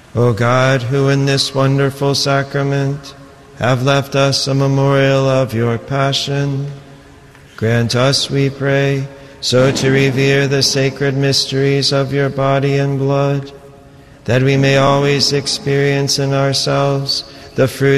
O God, who in this wonderful sacrament have left us a memorial of your passion, grant us, we pray, so to revere the sacred mysteries of your body and blood, that we may always experience in ourselves the fruit